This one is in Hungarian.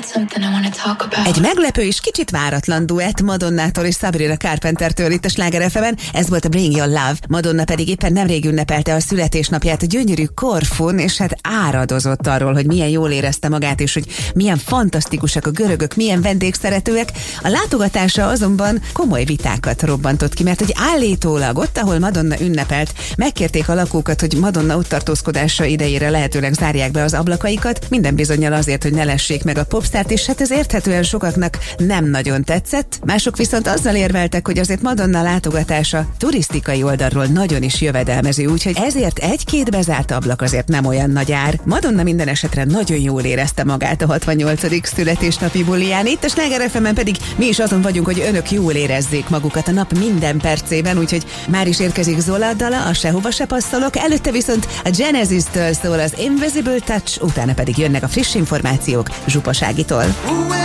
Egy meglepő és kicsit váratlan duett Madonnától és Sabrina Carpentertől itt a Sláger FM-en, ez volt a Bring Your Love. Madonna pedig éppen nemrég ünnepelte a születésnapját a gyönyörű Korfun, és hát áradozott arról, hogy milyen jól érezte magát, és hogy milyen fantasztikusak a görögök, milyen vendégszeretőek. A látogatása azonban komoly vitákat robbantott ki, mert hogy állítólag ott, ahol Madonna ünnepelt, megkérték a lakókat, hogy Madonna ott tartózkodása idejére lehetőleg zárják be az ablakaikat, minden bizonnyal azért, hogy ne lessék meg a popstárt, és hát ez érthetően sokaknak nem nagyon tetszett. Mások viszont azzal érveltek, hogy azért Madonna látogatása turisztikai oldalról nagyon is jövedelmező, úgyhogy ezért egy-két bezárt ablak azért nem olyan nagy ár. Madonna minden esetre nagyon jól érezte magát a 68. születésnapi buliján. Itt a Sláger FM-en pedig mi is azon vagyunk, hogy önök jól érezzék magukat a nap minden percében, úgyhogy már is érkezik Zola dala, a Sehova se passzolok, előtte viszont a Genesis-től szól az Invisible Touch, utána pedig jönnek a friss információk Zsupaságitól.